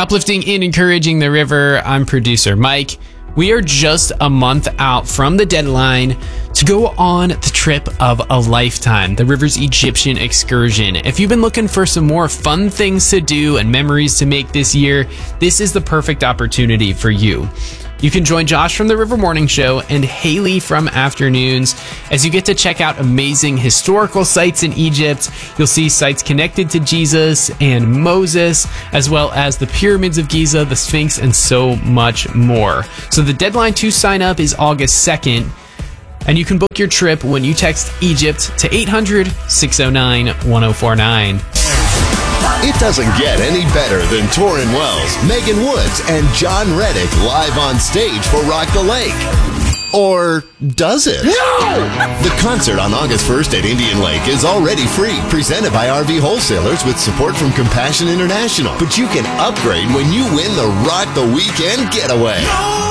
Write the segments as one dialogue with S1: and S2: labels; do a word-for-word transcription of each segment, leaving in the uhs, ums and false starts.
S1: Uplifting and encouraging the river. I'm producer Mike. We are just a month out from the deadline to go on the trip of a lifetime, the Rivers Egyptian excursion. If you've been looking for some more fun things to do and memories to make this year, this is the perfect opportunity for you. You can join Josh from the River Morning Show and Haley from Afternoons as you get to check out amazing historical sites in Egypt. You'll see sites connected to Jesus and Moses, as well as the pyramids of Giza, the Sphinx, and so much more. So the deadline to sign up is August second, and you can book your trip when you text Egypt to eight hundred, six oh nine, one oh four nine.
S2: It doesn't get any better than Torrin Wells, Megan Woods, and John Reddick live on stage for Rock the Lake. Or does it? No! The concert on August first at Indian Lake is already free, presented by R V Wholesalers with support from Compassion International. But you can upgrade when you win the Rock the Weekend Getaway.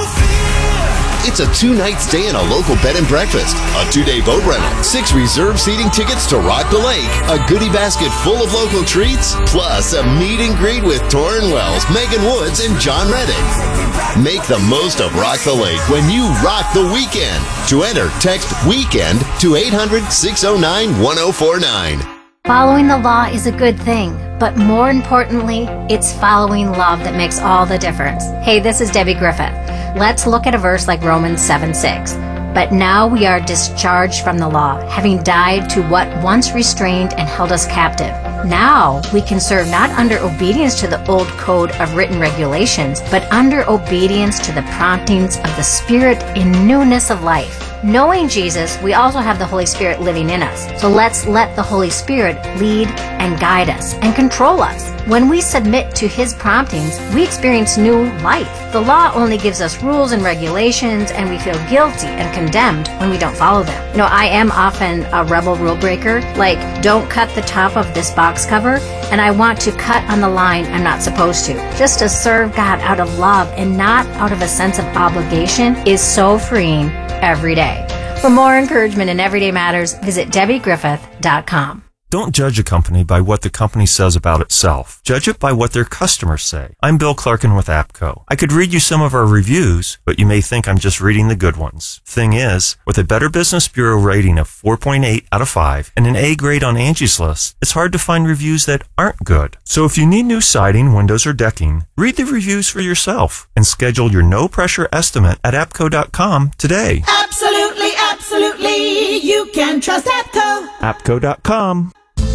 S2: It's a two-night stay in a local bed and breakfast, a two-day boat rental, six reserved seating tickets to Rock the Lake, a goodie basket full of local treats, plus a meet and greet with Torrin Wells, Megan Woods, and John Reddick. Make the most of Rock the Lake when you rock the weekend. To enter, text WEEKEND to eight hundred, six oh nine, one oh four nine.
S3: Following the law is a good thing, but more importantly, it's following love that makes all the difference. Hey, this is Debbie Griffith. Let's look at a verse like Romans seven six. But now we are discharged from the law, having died to what once restrained and held us captive. Now we can serve not under obedience to the old code of written regulations, but under obedience to the promptings of the Spirit in newness of life. Knowing Jesus, we also have the Holy Spirit living in us. So let's let the Holy Spirit lead and guide us and control us. When we submit to His promptings, we experience new life. The law only gives us rules and regulations, and we feel guilty and condemned when we don't follow them. You know, I am often a rebel rule breaker, like don't cut the top of this box cover, and I want to cut on the line I'm not supposed to. Just to serve God out of love and not out of a sense of obligation is so freeing every day. For more encouragement in Everyday Matters, visit Debbie Griffith dot com.
S4: Don't judge a company by what the company says about itself. Judge it by what their customers say. I'm Bill Clarkin with APCO. I could read you some of our reviews, but you may think I'm just reading the good ones. Thing is, with a Better Business Bureau rating of four point eight out of five and an A grade on Angie's List, it's hard to find reviews that aren't good. So if you need new siding, windows, or decking, read the reviews for yourself and schedule your no-pressure estimate at A P C O dot com today.
S5: Absolutely, absolutely, you can trust APCO.
S4: A P C O dot com.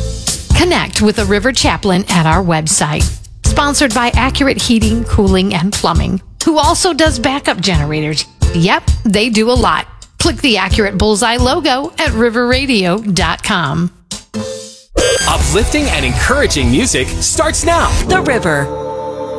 S6: Connect with a River Chaplain at our website. Sponsored by Accurate Heating, Cooling, and Plumbing, who also does backup generators. Yep, they do a lot. Click the Accurate Bullseye logo at river radio dot com.
S7: Uplifting and encouraging music starts now.
S8: The River.